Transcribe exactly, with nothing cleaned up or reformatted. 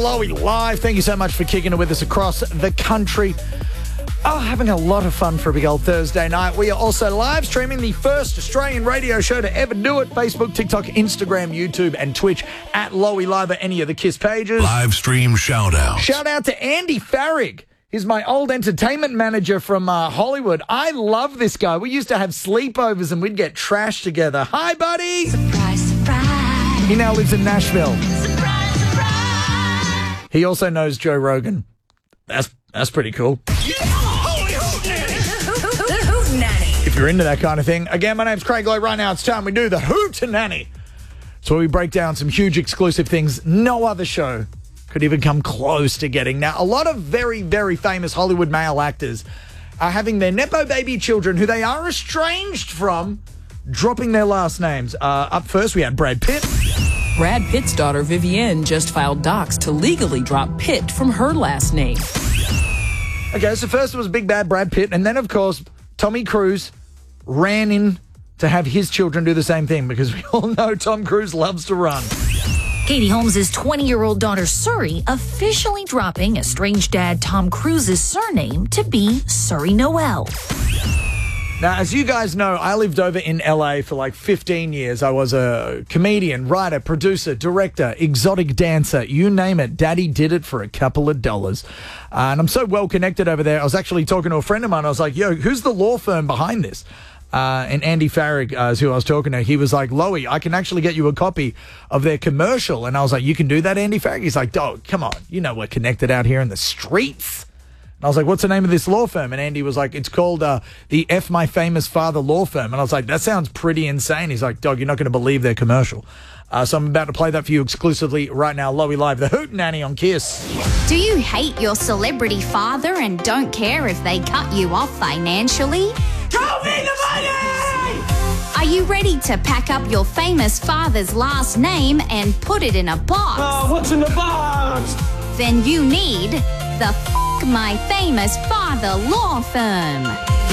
Lowy Live. Thank you so much for kicking it with us across the country. Oh, having a lot of fun for a big old Thursday night. We are also live streaming the first Australian radio show to ever do it. Facebook, TikTok, Instagram, YouTube, and Twitch at Lowy Live at any of the KISS pages. Live stream shout out. Shout out to Andy Farrig. He's my old entertainment manager from uh, Hollywood. I love this guy. We used to have sleepovers and we'd get trashed together. Hi, buddy. Surprise, surprise. He now lives in Nashville. Surprise, surprise. He also knows Joe Rogan. That's that's pretty cool. If you're into that kind of thing. Again, my name's Craig Lowe. Right now it's time we do the Hootenanny. So we break down some huge exclusive things no other show could even come close to getting. Now, a lot of very, very famous Hollywood male actors are having their Nepo baby children, who they are estranged from, dropping their last names. Uh, up first, we had Brad Pitt. Brad Pitt's daughter, Vivienne, just filed docs to legally drop Pitt from her last name. Okay, so first it was Big Bad Brad Pitt, and then, of course, Tommy Cruise ran in to have his children do the same thing, because we all know Tom Cruise loves to run. Katie Holmes' twenty-year-old daughter, Suri, officially dropping estranged dad Tom Cruise's surname to be Suri Noel. Now, as you guys know, I lived over in L A for like fifteen years. I was a comedian, writer, producer, director, exotic dancer, you name it. Daddy did it for a couple of dollars. Uh, and I'm so well connected over there. I was actually talking to a friend of mine. I was like, yo, who's the law firm behind this? Uh, and Andy Farrig uh, is who I was talking to. He was like, Lowy, I can actually get you a copy of their commercial. And I was like, you can do that, Andy Farrig? He's like, dog, come on. You know we're connected out here in the streets. And I was like, what's the name of this law firm? And Andy was like, it's called uh, the F My Famous Father Law Firm. And I was like, that sounds pretty insane. He's like, dog, you're not going to believe their commercial. Uh, so I'm about to play that for you exclusively right now. Lowy Live, the Hootenanny on KISS. Do you hate your celebrity father and don't care if they cut you off financially? Show me the money! Are you ready to pack up your famous father's last name and put it in a box? Oh, what's in the box? Then you need the F My Famous Father Law Firm.